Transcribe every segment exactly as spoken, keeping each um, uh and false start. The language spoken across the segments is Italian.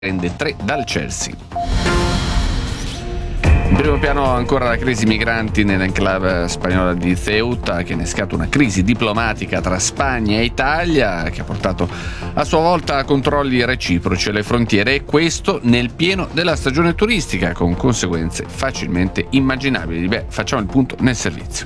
prende tre dal Chelsea. In primo piano ancora la crisi migranti nell'enclave spagnola di Ceuta, che ha innescato una crisi diplomatica tra Spagna e Italia, che ha portato a sua volta a controlli reciproci alle frontiere, e questo nel pieno della stagione turistica, con conseguenze facilmente immaginabili. Beh, facciamo il punto nel servizio.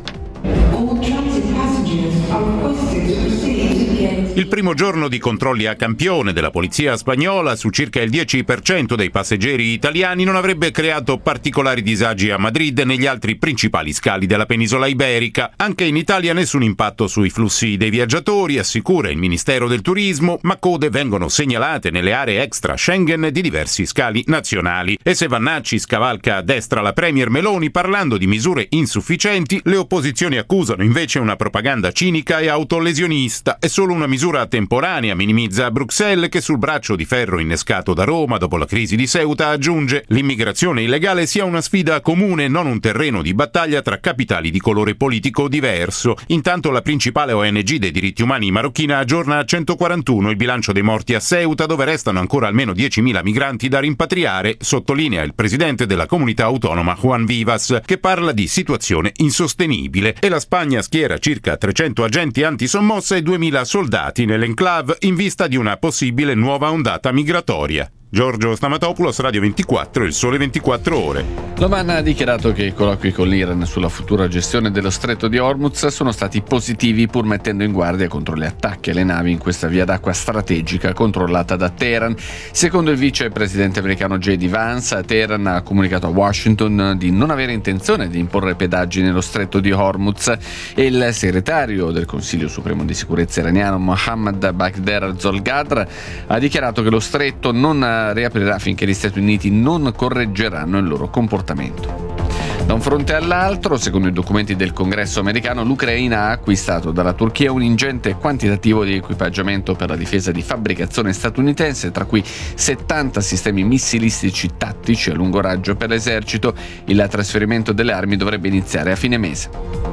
Il primo giorno di controlli a campione della polizia spagnola su circa il dieci per cento dei passeggeri italiani non avrebbe creato particolari disagi a Madrid e negli altri principali scali della penisola iberica. Anche in Italia nessun impatto sui flussi dei viaggiatori, assicura il Ministero del Turismo, ma code vengono segnalate nelle aree extra Schengen di diversi scali nazionali. E se Vannacci scavalca a destra la Premier Meloni parlando di misure insufficienti, le opposizioni accusano invece una propaganda cinica e autolesionista. È solo una misura temporanea, minimizza Bruxelles, che sul braccio di ferro innescato da Roma dopo la crisi di Ceuta aggiunge: l'immigrazione illegale sia una sfida comune, non un terreno di battaglia tra capitali di colore politico diverso. Intanto la principale O N G dei diritti umani marocchina aggiorna a centoquarantuno il bilancio dei morti a Ceuta, dove restano ancora almeno diecimila migranti da rimpatriare, sottolinea il presidente della comunità autonoma Juan Vivas, che parla di situazione insostenibile. E la Spagna schiera circa trecento agenti antisommossa e duemila soldati nell'enclave in vista di una possibile nuova ondata migratoria. Giorgio Stamatopoulos, Radio ventiquattro, Il Sole ventiquattro Ore. L'Oman ha dichiarato che i colloqui con l'Iran sulla futura gestione dello stretto di Hormuz sono stati positivi, pur mettendo in guardia contro gli attacchi alle navi in questa via d'acqua strategica controllata da Teheran. Secondo il vicepresidente americano J D Vance, Teheran ha comunicato a Washington di non avere intenzione di imporre pedaggi nello stretto di Hormuz, e il segretario del Consiglio Supremo di Sicurezza iraniano Mohammad Bagher Zolgadr ha dichiarato che lo stretto non riaprirà finché gli Stati Uniti non correggeranno il loro comportamento. Da un fronte all'altro, secondo i documenti del Congresso americano, l'Ucraina ha acquistato dalla Turchia un ingente quantitativo di equipaggiamento per la difesa di fabbricazione statunitense, tra cui settanta sistemi missilistici tattici a lungo raggio per l'esercito. Il trasferimento delle armi dovrebbe iniziare a fine mese.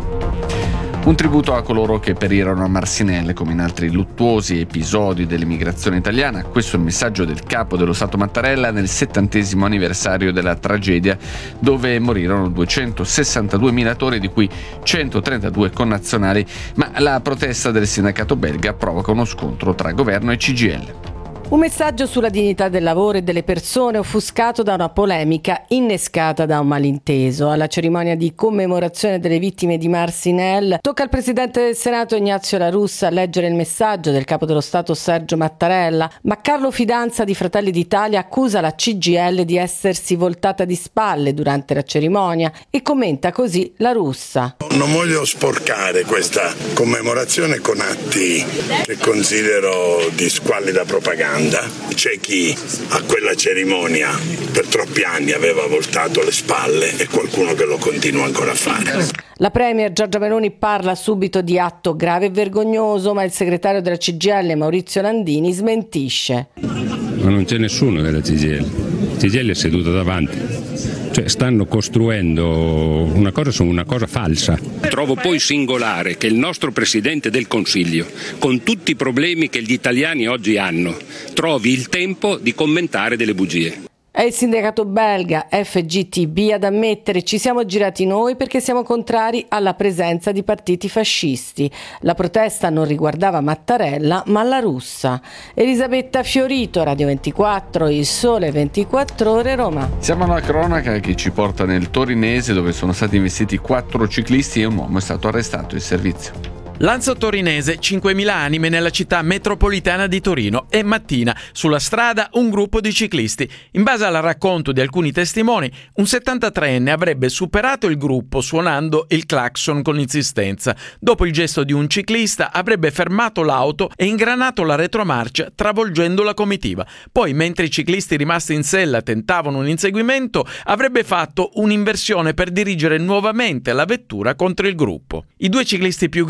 Un tributo a coloro che perirono a Marcinelle, come in altri luttuosi episodi dell'immigrazione italiana. Questo è il messaggio del capo dello Stato Mattarella nel settantesimo anniversario della tragedia, dove morirono duecentosessantadue minatori, di cui centotrentadue connazionali, ma la protesta del sindacato belga provoca uno scontro tra governo e C G I L. Un messaggio sulla dignità del lavoro e delle persone, offuscato da una polemica innescata da un malinteso. Alla cerimonia di commemorazione delle vittime di Marcinelle tocca al Presidente del Senato Ignazio La Russa leggere il messaggio del Capo dello Stato Sergio Mattarella, ma Carlo Fidanza di Fratelli d'Italia accusa la C G I L di essersi voltata di spalle durante la cerimonia e commenta così La Russa. Non voglio sporcare questa commemorazione con atti che considero di squallida propaganda. C'è chi a quella cerimonia per troppi anni aveva voltato le spalle e qualcuno che lo continua ancora a fare. La Premier Giorgia Meloni parla subito di atto grave e vergognoso, ma il segretario della C G I L Maurizio Landini smentisce. Ma non c'è nessuno della C G I L. La C G I L è seduta davanti. Cioè stanno costruendo una cosa su una cosa falsa. Trovo poi singolare che il nostro Presidente del Consiglio, con tutti i problemi che gli italiani oggi hanno, trovi il tempo di commentare delle bugie. È il sindacato belga F G T B ad ammettere: ci siamo girati noi perché siamo contrari alla presenza di partiti fascisti. La protesta non riguardava Mattarella ma La Russa. Elisabetta Fiorito, Radio ventiquattro, Il Sole ventiquattro Ore, Roma. Siamo alla cronaca che ci porta nel Torinese, dove sono stati investiti quattro ciclisti e un uomo è stato arrestato in servizio. Lanzo torinese, cinquemila anime nella città metropolitana di Torino, e mattina sulla strada un gruppo di ciclisti. In base al racconto di alcuni testimoni, un settantatreenne avrebbe superato il gruppo suonando il clacson con insistenza. Dopo il gesto di un ciclista avrebbe fermato l'auto e ingranato la retromarcia, travolgendo la comitiva. Poi, mentre i ciclisti rimasti in sella tentavano un inseguimento, avrebbe fatto un'inversione per dirigere nuovamente la vettura contro il gruppo. I due ciclisti più gravi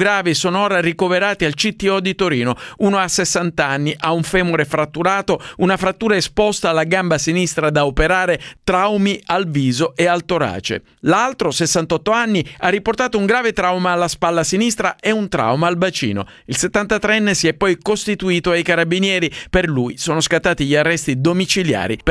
sono ora ricoverati al C T O di Torino. Uno ha sessanta anni, ha un femore fratturato, una frattura esposta alla gamba sinistra da operare, traumi al viso e al torace. L'altro, sessantotto anni, ha riportato un grave trauma alla spalla sinistra e un trauma al bacino. Il settantatreenne si è poi costituito ai carabinieri. Per lui sono scattati gli arresti domiciliari